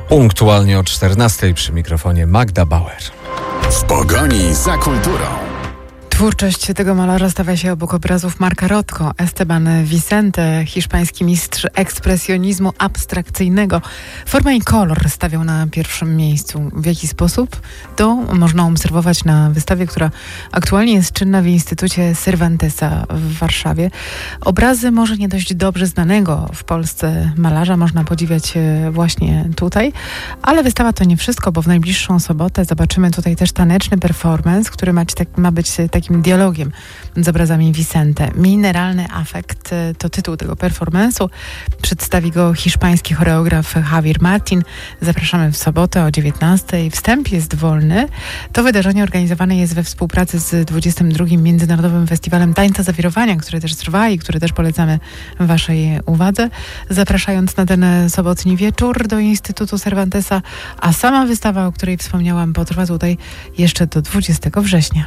Punktualnie o 14:00 przy mikrofonie Magda Bauer. W pogoni za kulturą. Twórczość tego malarza stawia się obok obrazów Marca Rothko. Esteban Vicente, hiszpański mistrz ekspresjonizmu abstrakcyjnego. Forma i kolor stawiał na pierwszym miejscu. W jaki sposób? To można obserwować na wystawie, która aktualnie jest czynna w Instytucie Cervantesa w Warszawie. Obrazy może nie dość dobrze znanego w Polsce malarza można podziwiać właśnie tutaj, ale wystawa to nie wszystko, bo w najbliższą sobotę zobaczymy tutaj też taneczny performance, który ma być takim dialogiem z obrazami Vicente. Mineralny afekt to tytuł tego performance'u. Przedstawi go hiszpański choreograf Javier Martin. Zapraszamy w sobotę o 19:00. Wstęp jest wolny. To wydarzenie organizowane jest we współpracy z 22. Międzynarodowym Festiwalem Tańca Zawirowania, który też trwa i który też polecamy waszej uwadze. Zapraszając na ten sobotni wieczór do Instytutu Cervantesa, a sama wystawa, o której wspomniałam, potrwa tutaj jeszcze do 20 września.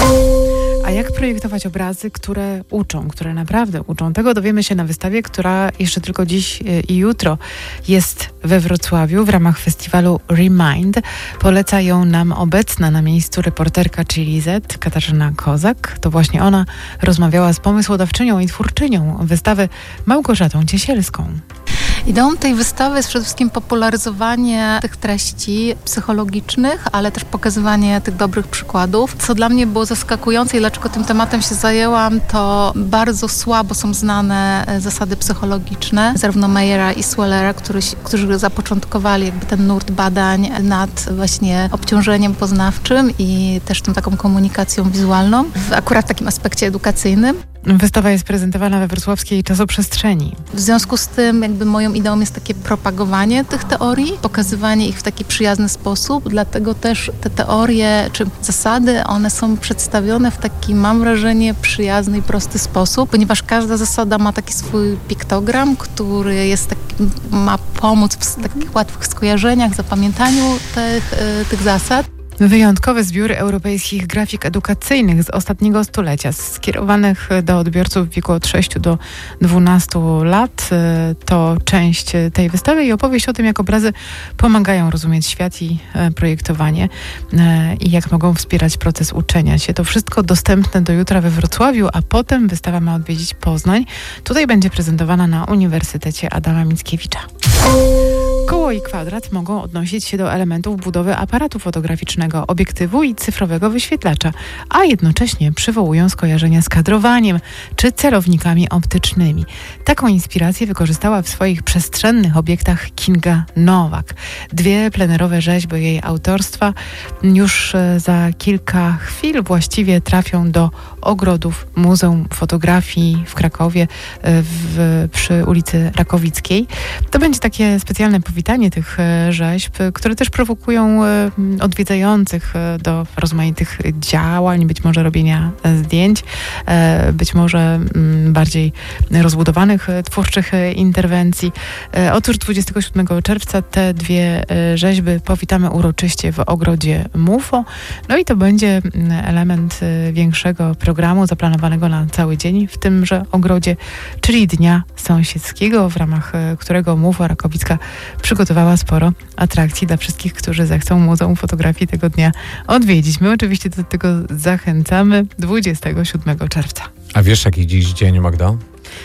A jak projektować obrazy, które naprawdę uczą? Tego dowiemy się na wystawie, która jeszcze tylko dziś i jutro jest we Wrocławiu w ramach festiwalu Remind. Poleca ją nam obecna na miejscu reporterka Chili Z, Katarzyna Kozak. To właśnie ona rozmawiała z pomysłodawczynią i twórczynią wystawy Małgorzatą Ciesielską. Ideą tej wystawy jest przede wszystkim popularyzowanie tych treści psychologicznych, ale też pokazywanie tych dobrych przykładów. Co dla mnie było zaskakujące i dlaczego tym tematem się zajęłam, to bardzo słabo są znane zasady psychologiczne, zarówno Mayera i Swellera, którzy zapoczątkowali jakby ten nurt badań nad właśnie obciążeniem poznawczym i też tą taką komunikacją wizualną, akurat w takim aspekcie edukacyjnym. Wystawa jest prezentowana we wrocławskiej czasoprzestrzeni. W związku z tym jakby moją ideą jest takie propagowanie tych teorii, pokazywanie ich w taki przyjazny sposób, dlatego też te teorie czy zasady, one są przedstawione w taki, mam wrażenie, przyjazny i prosty sposób, ponieważ każda zasada ma taki swój piktogram, który jest taki, ma pomóc w takich łatwych skojarzeniach, zapamiętaniu tych zasad. Wyjątkowy zbiór europejskich grafik edukacyjnych z ostatniego stulecia, skierowanych do odbiorców w wieku od 6 do 12 lat. To część tej wystawy i opowieść o tym, jak obrazy pomagają rozumieć świat i projektowanie i jak mogą wspierać proces uczenia się. To wszystko dostępne do jutra we Wrocławiu, a potem wystawa ma odwiedzić Poznań. Tutaj będzie prezentowana na Uniwersytecie Adama Mickiewicza. Koło i kwadrat mogą odnosić się do elementów budowy aparatu fotograficznego, obiektywu i cyfrowego wyświetlacza, a jednocześnie przywołują skojarzenia z kadrowaniem czy celownikami optycznymi. Taką inspirację wykorzystała w swoich przestrzennych obiektach Kinga Nowak. 2 plenerowe rzeźby jej autorstwa już za kilka chwil właściwie trafią do ogrodów Muzeum Fotografii w Krakowie przy ulicy Rakowickiej. To będzie takie specjalne powitanie tych rzeźb, które też prowokują odwiedzających do rozmaitych działań, być może robienia zdjęć, być może bardziej rozbudowanych twórczych interwencji. Otóż 27 czerwca te 2 rzeźby powitamy uroczyście w ogrodzie MUFO. No i to będzie element większego programu zaplanowanego na cały dzień w tymże ogrodzie, czyli Dnia Sąsiedzkiego, w ramach którego MUFO Rakowicka przygotowała sporo atrakcji dla wszystkich, którzy zechcą Muzeum Fotografii tego dnia odwiedzić. My oczywiście do tego zachęcamy 27 czerwca. A wiesz, jaki dziś dzień, Magda?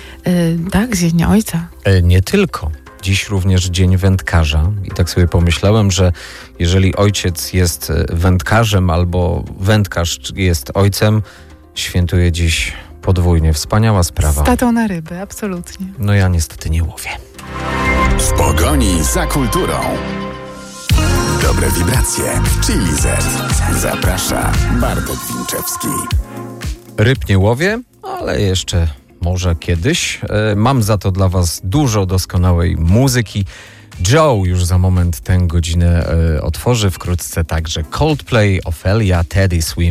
Tak, Dzień Ojca. Nie tylko. Dziś również Dzień Wędkarza i tak sobie pomyślałem, że jeżeli ojciec jest wędkarzem albo wędkarz jest ojcem, świętuje dziś podwójnie. Wspaniała sprawa. Z tatą na ryby, absolutnie. No ja niestety nie łowię. W pogoni za kulturą. Dobre wibracje w Chili Z. Zaprasza Bartek Winczewski. Ryb nie łowię, ale jeszcze może kiedyś. Mam za to dla was dużo doskonałej muzyki. Joe już za moment tę godzinę otworzy, wkrótce także Coldplay, Ophelia, Teddy Swim.